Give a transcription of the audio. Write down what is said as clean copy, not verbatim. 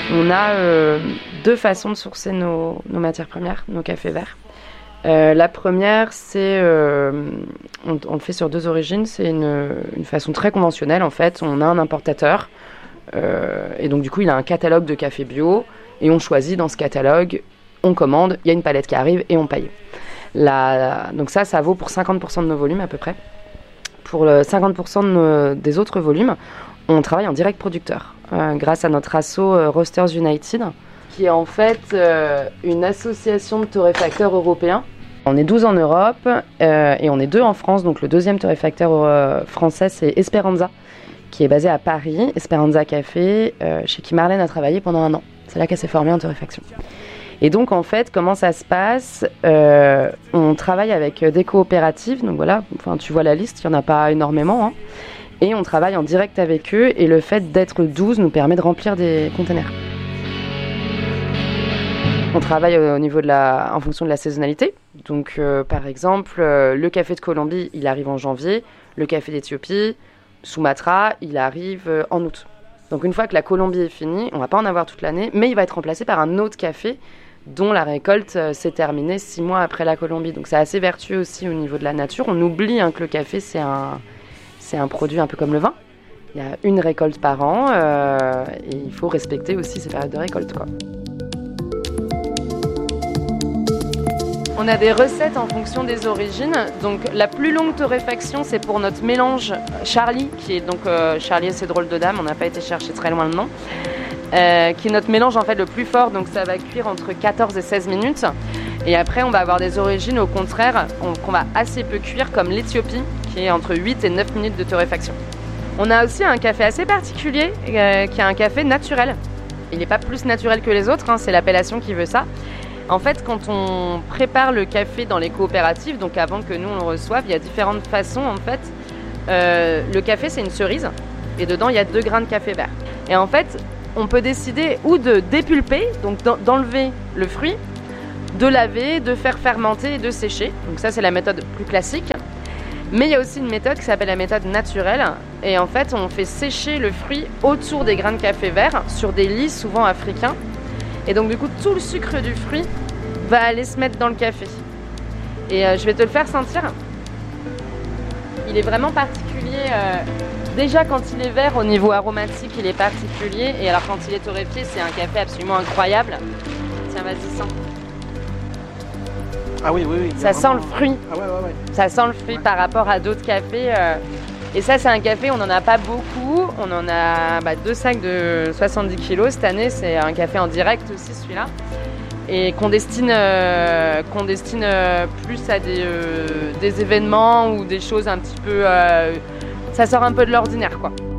On a deux façons de sourcer nos matières premières, nos cafés verts. La première, c'est on le fait sur deux origines. C'est une façon très conventionnelle en fait. On a un importateur et donc du coup il a un catalogue de café bio et on choisit dans ce catalogue, on commande, il y a une palette qui arrive et on paye. Donc ça vaut pour 50% de nos volumes à peu près. Pour le 50% des autres volumes, on travaille en direct producteur grâce à notre asso Roasters United, qui est en fait une association de torréfacteurs européens. On est 12 en Europe et on est 2 en France. Donc le deuxième torréfacteur français, c'est Esperanza, qui est basé à Paris. Esperanza Café, chez qui Marlène a travaillé pendant 1 an. C'est là qu'elle s'est formée en torréfaction. Et donc en fait, comment ça se passe ? On travaille avec des coopératives. Donc voilà, tu vois la liste, il n'y en a pas énormément. Hein. Et on travaille en direct avec eux. Et le fait d'être 12 nous permet de remplir des containers. On travaille en fonction de la saisonnalité. Donc, par exemple, le café de Colombie, il arrive en janvier. Le café d'Éthiopie, Sumatra, il arrive en août. Donc, une fois que la Colombie est finie, on ne va pas en avoir toute l'année, mais il va être remplacé par un autre café dont la récolte s'est terminée 6 mois après la Colombie. Donc, c'est assez vertueux aussi au niveau de la nature. On oublie que le café, c'est un produit un peu comme le vin. Il y a une récolte par an et il faut respecter aussi ces périodes de récolte, quoi. On a des recettes en fonction des origines. Donc la plus longue torréfaction, c'est pour notre mélange Charlie, qui est donc Charlie, c'est drôle de dame, on n'a pas été chercher très loin le nom, qui est notre mélange en fait le plus fort. Donc ça va cuire entre 14 et 16 minutes. Et après, on va avoir des origines au contraire qu'on va assez peu cuire, comme l'Éthiopie, qui est entre 8 et 9 minutes de torréfaction. On a aussi un café assez particulier, qui est un café naturel. Il n'est pas plus naturel que les autres, c'est l'appellation qui veut ça. En fait, quand on prépare le café dans les coopératives, donc avant que nous on le reçoive, il y a différentes façons en fait. Le café, c'est une cerise et dedans il y a 2 grains de café vert. Et en fait, on peut décider ou de dépulper, donc d'enlever le fruit, de laver, de faire fermenter et de sécher. Donc ça, c'est la méthode plus classique. Mais il y a aussi une méthode qui s'appelle la méthode naturelle. Et en fait, on fait sécher le fruit autour des grains de café vert sur des lits souvent africains. Et donc du coup, tout le sucre du fruit va aller se mettre dans le café. Et je vais te le faire sentir. Il est vraiment particulier. Déjà, quand il est vert, au niveau aromatique, il est particulier. Et alors, quand il est torréfié, c'est un café absolument incroyable. Tiens, vas-y, sens. Ah oui. Ça sent le fruit. Ah ouais. Ça sent le fruit par rapport à d'autres cafés. Et ça, c'est un café, on n'en a pas beaucoup. On en a 2 sacs de 70 kilos cette année. C'est un café en direct aussi, celui-là. Et qu'on destine plus à des événements ou des choses un petit peu... ça sort un peu de l'ordinaire, quoi.